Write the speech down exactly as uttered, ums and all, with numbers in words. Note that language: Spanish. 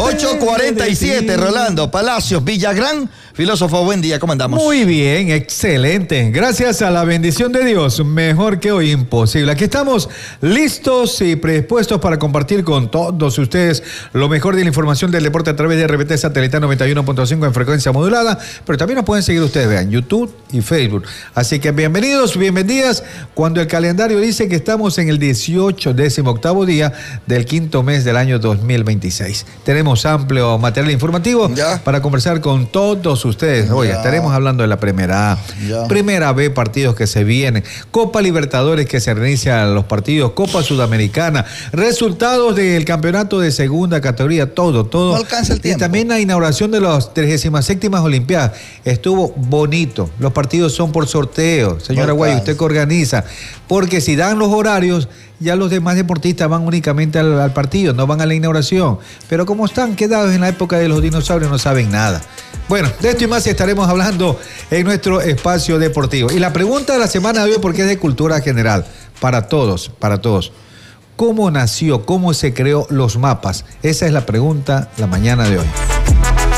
ocho cuarenta y siete, Rolando Palacios, Villagrán. Filósofo, buen día, ¿cómo andamos? Muy bien, excelente. Gracias a la bendición de Dios, mejor que hoy imposible. Aquí estamos listos y predispuestos para compartir con todos ustedes lo mejor de la información del deporte a través de R B T Satelital noventa y uno punto cinco en frecuencia modulada, pero también nos pueden seguir ustedes, vean, YouTube y Facebook. Así que bienvenidos, bienvenidas, cuando el calendario dice que estamos en el dieciocho, décimo octavo día del quinto mes del año dos mil veintiséis. Tenemos amplio material informativo ya para conversar con todos ustedes. Oye, estaremos hablando de la Primera A, ya. Primera B, partidos que se vienen, Copa Libertadores que se reinician los partidos, Copa Sudamericana, resultados del campeonato de segunda categoría, todo, todo. No alcanza el tiempo. Y también la inauguración de las trigésima séptimas Olimpiadas. Estuvo bonito. Los partidos son por sorteo. Señora Guay, usted que organiza. Porque si dan los horarios, ya los demás deportistas van únicamente al, al partido, no van a la inauguración. Pero como están quedados en la época de los dinosaurios, no saben nada. Bueno, de esto y más estaremos hablando en nuestro espacio deportivo. Y la pregunta de la semana de hoy, porque es de cultura general, para todos, para todos. ¿Cómo nació, cómo se creó los mapas? Esa es la pregunta la mañana de hoy.